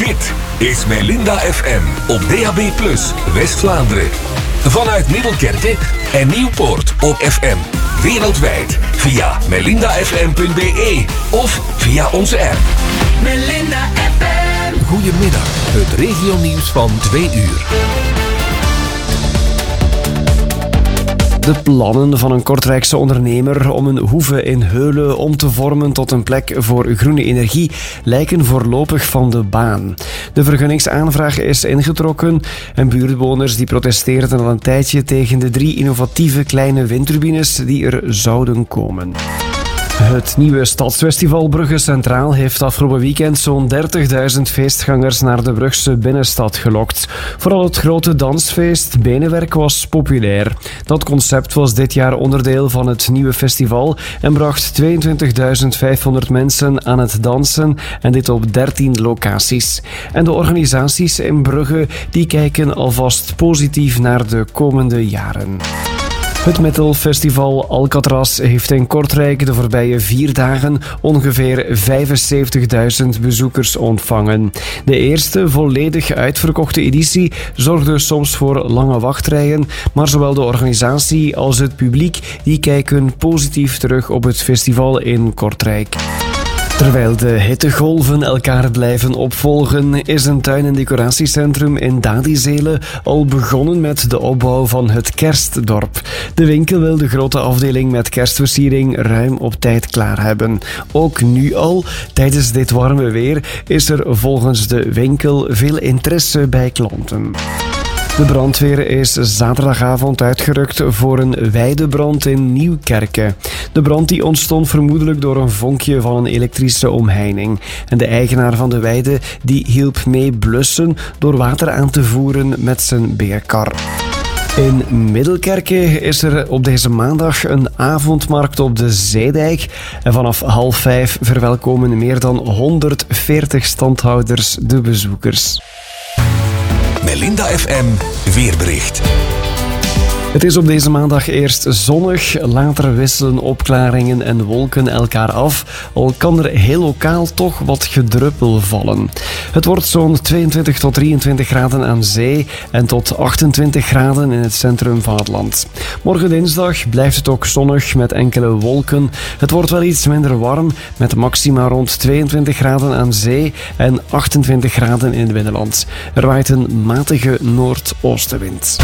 Dit is Melinda FM op DAB+, West-Vlaanderen. Vanuit Middelkerke en Nieuwpoort op FM. Wereldwijd via melindafm.be of via onze app. Melinda FM. Goedemiddag, het regionieuws van 2 uur. De plannen van een Kortrijkse ondernemer om een hoeve in Heulen om te vormen tot een plek voor groene energie lijken voorlopig van de baan. De vergunningsaanvraag is ingetrokken en buurtbewoners die protesteerden al een tijdje tegen de 3 innovatieve kleine windturbines die er zouden komen. Het nieuwe Stadsfestival Brugge Centraal heeft afgelopen weekend zo'n 30.000 feestgangers naar de Brugse binnenstad gelokt. Vooral het grote dansfeest Benenwerk was populair. Dat concept was dit jaar onderdeel van het nieuwe festival en bracht 22.500 mensen aan het dansen en dit op 13 locaties. En de organisaties in Brugge die kijken alvast positief naar de komende jaren. Het metalfestival Alcatraz heeft in Kortrijk de voorbije 4 dagen ongeveer 75.000 bezoekers ontvangen. De eerste volledig uitverkochte editie zorgde soms voor lange wachtrijen, maar zowel de organisatie als het publiek die kijken positief terug op het festival in Kortrijk. Terwijl de hittegolven elkaar blijven opvolgen, is een tuin- en decoratiecentrum in Dadizele al begonnen met de opbouw van het kerstdorp. De winkel wil de grote afdeling met kerstversiering ruim op tijd klaar hebben. Ook nu al, tijdens dit warme weer, is er volgens de winkel veel interesse bij klanten. De brandweer is zaterdagavond uitgerukt voor een weidebrand in Nieuwkerke. De brand die ontstond vermoedelijk door een vonkje van een elektrische omheining. En de eigenaar van de weide die hielp mee blussen door water aan te voeren met zijn beerkar. In Middelkerke is er op deze maandag een avondmarkt op de Zeedijk. En vanaf 4:30 verwelkomen meer dan 140 standhouders de bezoekers. Melinda FM weerbericht. Het is op deze maandag eerst zonnig, later wisselen opklaringen en wolken elkaar af, al kan er heel lokaal toch wat gedruppel vallen. Het wordt zo'n 22 tot 23 graden aan zee en tot 28 graden in het centrum van het land. Morgen dinsdag blijft het ook zonnig met enkele wolken. Het wordt wel iets minder warm met maxima rond 22 graden aan zee en 28 graden in het binnenland. Er waait een matige noordoostenwind.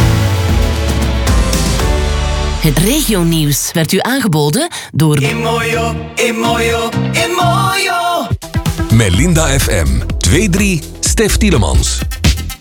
Het regionieuws werd u aangeboden door Imoyo. Melinda FM 2-3 Stef Tielemans.